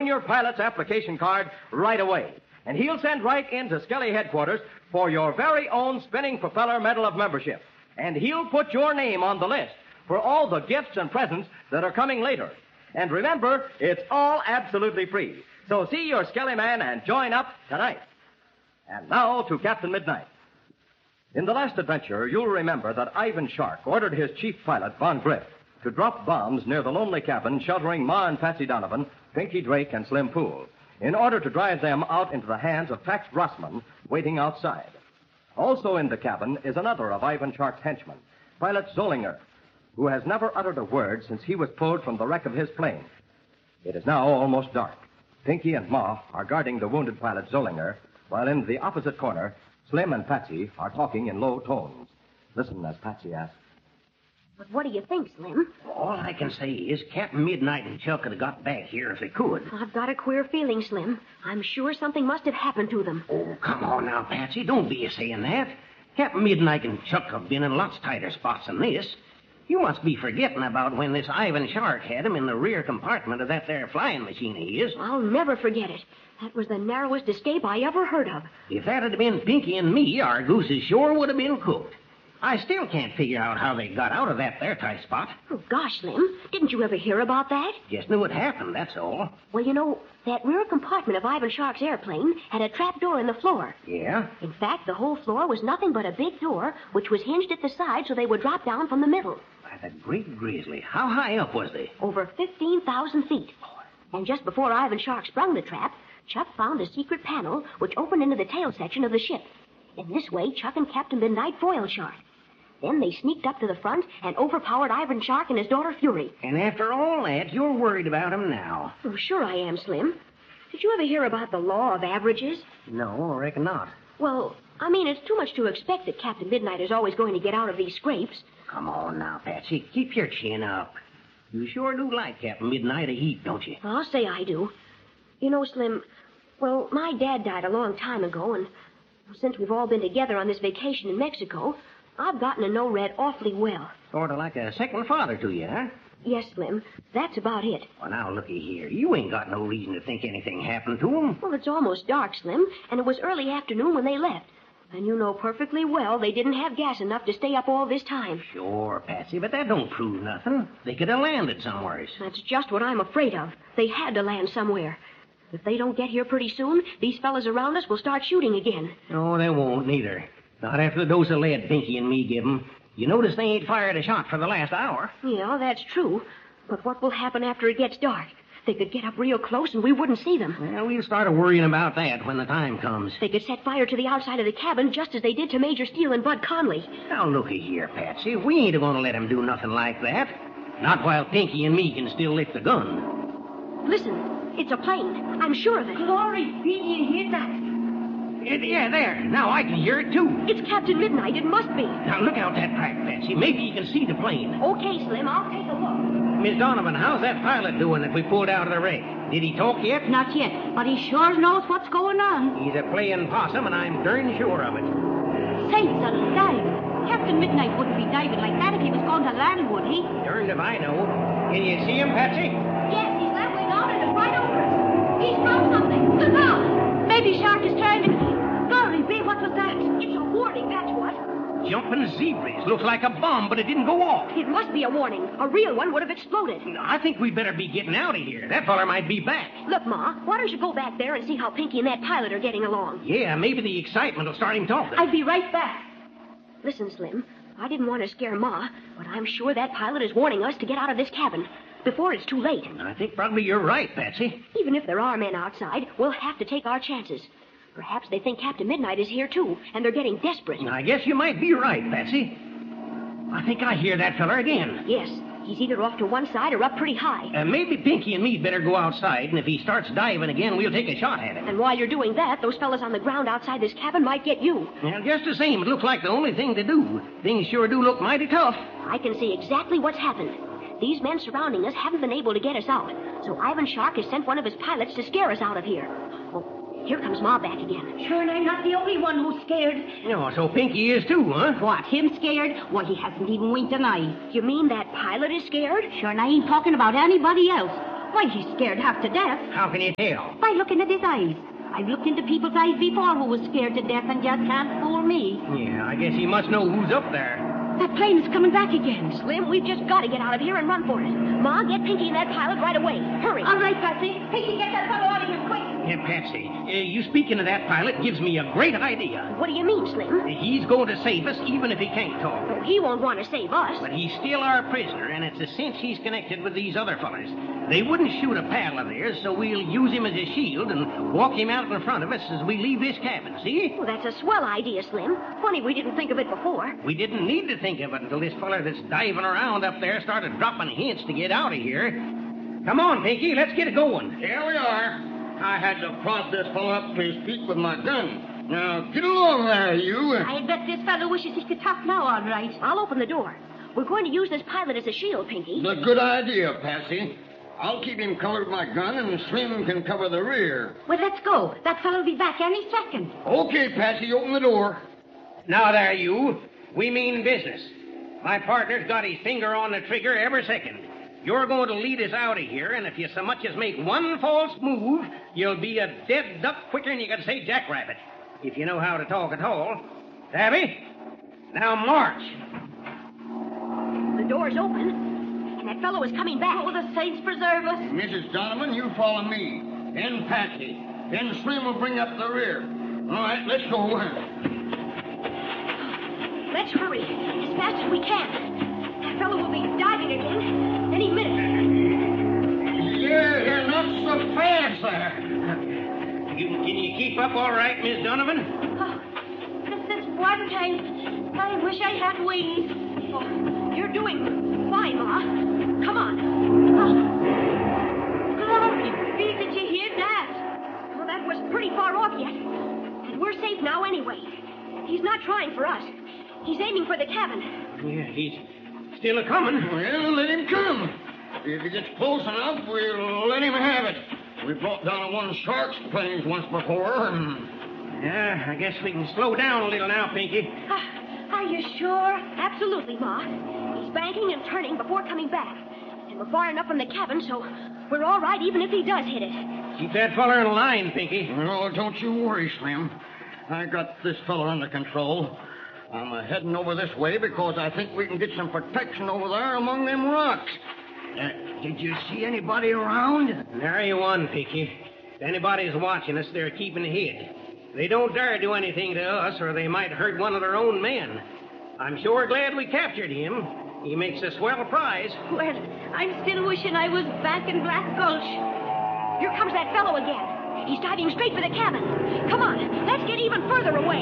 junior pilot's application card right away. And he'll send right into Skelly headquarters for your very own Spinning Propeller Medal of Membership. And he'll put your name on the list for all the gifts and presents that are coming later. And remember, it's all absolutely free. So see your Skelly man and join up tonight. And now to Captain Midnight. In the last adventure, you'll remember that Ivan Shark ordered his chief pilot, Von Griff, to drop bombs near the lonely cabin sheltering Ma and Patsy Donovan, Pinky Drake, and Slim Poole, in order to drive them out into the hands of Pax Grossman, waiting outside. Also in the cabin is another of Ivan Shark's henchmen, Pilot Zollinger, who has never uttered a word since he was pulled from the wreck of his plane. It is now almost dark. Pinky and Ma are guarding the wounded pilot Zollinger, while in the opposite corner, Slim and Patsy are talking in low tones. Listen as Patsy asks. But what do you think, Slim? All I can say is Captain Midnight and Chuck would have got back here if they could. I've got a queer feeling, Slim. I'm sure something must have happened to them. Oh, come on now, Patsy. Don't be saying that. Captain Midnight and Chuck have been in lots tighter spots than this. You must be forgetting about when this Ivan Shark had him in the rear compartment of that there flying machine of his. I'll never forget it. That was the narrowest escape I ever heard of. If that had been Pinky and me, our gooses sure would have been cooked. I still can't figure out how they got out of that there tight spot. Oh, gosh, Slim. Didn't you ever hear about that? Just knew it happened, that's all. Well, you know, that rear compartment of Ivan Shark's airplane had a trap door in the floor. Yeah? In fact, the whole floor was nothing but a big door, which was hinged at the side so they would drop down from the middle. By the great grizzly. How high up was they? Over 15,000 feet. And just before Ivan Shark sprung the trap, Chuck found a secret panel which opened into the tail section of the ship. In this way, Chuck and Captain Midnight foiled Shark. Then they sneaked up to the front and overpowered Ivan Shark and his daughter Fury. And after all that, you're worried about him now. Oh, sure I am, Slim. Did you ever hear about the law of averages? No, I reckon not. Well, I mean, it's too much to expect that Captain Midnight is always going to get out of these scrapes. Come on now, Patsy. Keep your chin up. You sure do like Captain Midnight a heap, don't you? I'll say I do. You know, Slim, well, my dad died a long time ago, and since we've all been together on this vacation in Mexico, I've gotten to know Red awfully well. Sort of like a second father to you, huh? Yes, Slim. That's about it. Well, now, looky here. You ain't got no reason to think anything happened to him. Well, it's almost dark, Slim, and it was early afternoon when they left. And you know perfectly well they didn't have gas enough to stay up all this time. Sure, Patsy, but that don't prove nothing. They could have landed somewheres. That's just what I'm afraid of. They had to land somewhere. If they don't get here pretty soon, these fellas around us will start shooting again. No, they won't, neither. Not after the dose of lead Pinky and me give 'em. You notice they ain't fired a shot for the last hour. Yeah, that's true. But what will happen after it gets dark? They could get up real close and we wouldn't see them. Well, we'll start worrying about that when the time comes. They could set fire to the outside of the cabin just as they did to Major Steele and Bud Conley. Now, looky here, Patsy. We ain't going to let 'em do nothing like that. Not while Pinky and me can still lift the gun. Listen, it's a plane. I'm sure of it. Glory be, you hear that? Yeah, there. Now I can hear it, too. It's Captain Midnight. It must be. Now, look out that crack, Patsy. Maybe you can see the plane. Okay, Slim. I'll take a look. Miss Donovan, how's that pilot doing that we pulled out of the wreck? Did he talk yet? Not yet, but he sure knows what's going on. He's a playing possum, and I'm darn sure of it. Saints alive. Captain Midnight wouldn't be diving like that if he was going to land, would he? Darned if I know. Can you see him, Patsy? Yes, he's leveling out and it's right over us. He's dropped something. Look out! Maybe Shark is turning. Glory be, what was that? It's a warning, that's what. Jumping zebras. Looks like a bomb, but it didn't go off. It must be a warning. A real one would have exploded. I think we better be getting out of here. That feller might be back. Look, Ma, why don't you go back there and see how Pinky and that pilot are getting along? Yeah, maybe the excitement will start him talking. I'll be right back. Listen, Slim, I didn't want to scare Ma, but I'm sure that pilot is warning us to get out of this cabin before it's too late. I think probably you're right, Patsy. Even if there are men outside, we'll have to take our chances. Perhaps they think Captain Midnight is here, too, and they're getting desperate. I guess you might be right, Patsy. I think I hear that feller again. Yes, he's either off to one side or up pretty high. Maybe Pinky and me better go outside, and if he starts diving again, we'll take a shot at him. And while you're doing that, those fellas on the ground outside this cabin might get you. Well, just the same, it looks like the only thing to do. Things sure do look mighty tough. I can see exactly what's happened. These men surrounding us haven't been able to get us out, so Ivan Shark has sent one of his pilots to scare us out of here. Oh, here comes Ma back again. Sure, and I'm not the only one who's scared. No, so Pinky is too, huh? What, him scared? Why, he hasn't even winked an eye. You mean that pilot is scared? Sure, and I ain't talking about anybody else. Why, he's scared half to death. How can you tell? By looking at his eyes. I've looked into people's eyes before who was scared to death and just can't fool me. Yeah, I guess he must know who's up there. That plane is coming back again. Slim, we've just got to get out of here and run for it. Ma, get Pinky and that pilot right away. Hurry. All right, Patsy. Pinky, get that fellow out of here quick. Yeah, Patsy, you speaking of that pilot gives me a great idea. What do you mean, Slim? He's going to save us even if he can't talk. Oh, he won't want to save us. But he's still our prisoner, and it's a cinch he's connected with these other fellers. They wouldn't shoot a pal of theirs, so we'll use him as a shield and walk him out in front of us as we leave this cabin, see? Well, that's a swell idea, Slim. Funny we didn't think of it before. We didn't need to think of it until this feller that's diving around up there started dropping hints to get out of here. Come on, Pinky, let's get it going. Here we are. I had to prod this fellow up to his feet with my gun. Now, get along there, you. I bet this fellow wishes he could talk now, all right. I'll open the door. We're going to use this pilot as a shield, Pinky. It's a good idea, Patsy. I'll keep him covered with my gun, and Slim can cover the rear. Well, let's go. That fellow'll be back any second. Okay, Patsy, open the door. Now there, you. We mean business. My partner's got his finger on the trigger every second. You're going to lead us out of here, and if you so much as make one false move, you'll be a dead duck quicker than you can say jackrabbit. If you know how to talk at all. Savvy? Now march. The door's open. That fellow is coming back. Oh, the saints preserve us. Mrs. Donovan, you follow me. Then Patsy. Then Slim will bring up the rear. All right, let's go. Let's hurry as fast as we can. That fellow will be diving again any minute. Yeah, you're not so fast there. Can you keep up all right, Miss Donovan? Oh, this one time, I wish I had wings. Oh, you're doing fine, Ma. Come on. Glory be, did you hear that? Well, that was pretty far off yet. And we're safe now anyway. He's not trying for us. He's aiming for the cabin. Yeah, he's still a-coming. Well, let him come. If he gets close enough, we'll let him have it. We brought down one of Shark's planes once before, and... Yeah, I guess we can slow down a little now, Pinky. Are you sure? Absolutely, Ma. He's banking and turning before coming back. And we're far enough from the cabin, so we're all right even if he does hit it. Keep that feller in line, Pinky. No, don't you worry, Slim. I got this fella under control. I'm heading over this way because I think we can get some protection over there among them rocks. Did you see anybody around? There you one, Pinky. If anybody's watching us, they're keeping hid. They don't dare do anything to us, or they might hurt one of their own men. I'm sure glad we captured him. He makes a swell prize. Well, I'm still wishing I was back in Black Gulch. Here comes that fellow again. He's diving straight for the cabin. Come on, let's get even further away.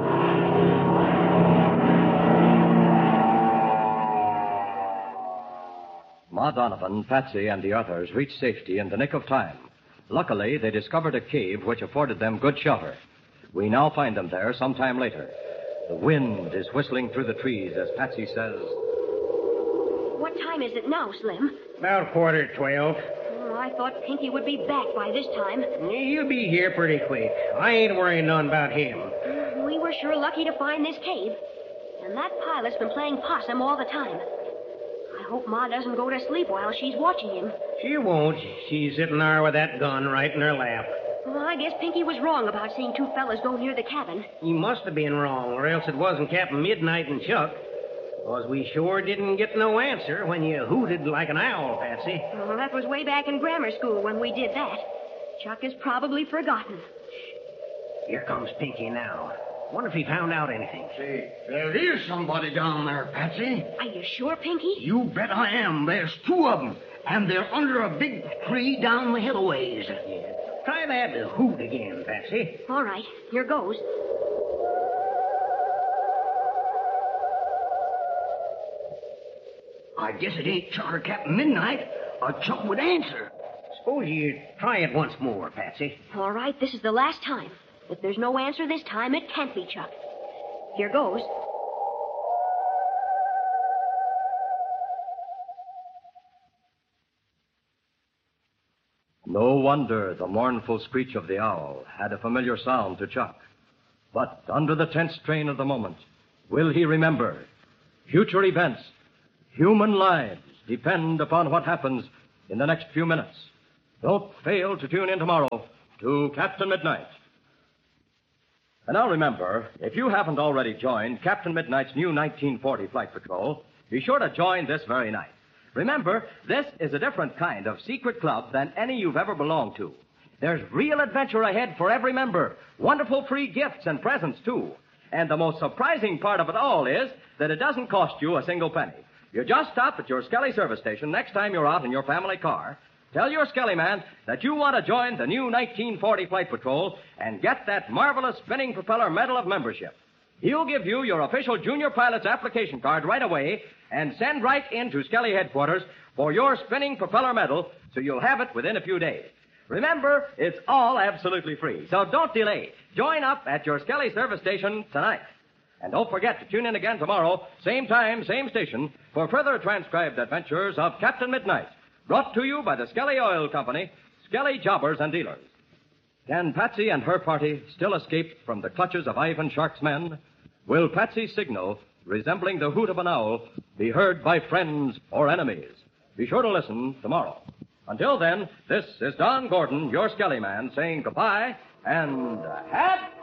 Ma Donovan, Patsy, and the others reached safety in the nick of time. Luckily, they discovered a cave which afforded them good shelter. We now find them there sometime later. The wind is whistling through the trees as Patsy says... What time is it now, Slim? About 12:15. Oh, I thought Pinky would be back by this time. He'll be here pretty quick. I ain't worrying none about him. We were sure lucky to find this cave. And that pilot's been playing possum all the time. I hope Ma doesn't go to sleep while she's watching him. She won't. She's sitting there with that gun right in her lap. Well, I guess Pinky was wrong about seeing two fellas go near the cabin. He must have been wrong, or else it wasn't Captain Midnight and Chuck. Because we sure didn't get no answer when you hooted like an owl, Patsy. Well, that was way back in grammar school when we did that. Chuck has probably forgotten. Here comes Pinky now. Wonder if he found out anything. Say, there is somebody down there, Patsy. Are you sure, Pinky? You bet I am. There's two of them. And they're under a big tree down the hill a ways. Yeah. Try that hoot again, Patsy. All right, here goes. I guess it ain't Chuck or Captain Midnight, or Chuck would answer. Suppose you try it once more, Patsy. All right, this is the last time. If there's no answer this time, it can't be Chuck. Here goes. No wonder the mournful screech of the owl had a familiar sound to Chuck. But under the tense strain of the moment, will he remember? Future events, human lives depend upon what happens in the next few minutes. Don't fail to tune in tomorrow to Captain Midnight. And now remember, if you haven't already joined Captain Midnight's new 1940 Flight Patrol, be sure to join this very night. Remember, this is a different kind of secret club than any you've ever belonged to. There's real adventure ahead for every member. Wonderful free gifts and presents, too. And the most surprising part of it all is that it doesn't cost you a single penny. You just stop at your Skelly service station next time you're out in your family car. Tell your Skelly man that you want to join the new 1940 Flight Patrol and get that marvelous spinning propeller medal of membership. He'll give you your official junior pilot's application card right away and send right in to Skelly headquarters for your spinning propeller medal so you'll have it within a few days. Remember, it's all absolutely free, so don't delay. Join up at your Skelly service station tonight. And don't forget to tune in again tomorrow, same time, same station, for further transcribed adventures of Captain Midnight. Brought to you by the Skelly Oil Company, Skelly Jobbers and Dealers. Can Patsy and her party still escape from the clutches of Ivan Shark's men? Will Patsy's signal, resembling the hoot of an owl, be heard by friends or enemies? Be sure to listen tomorrow. Until then, this is Don Gordon, your Skelly man, saying goodbye and happy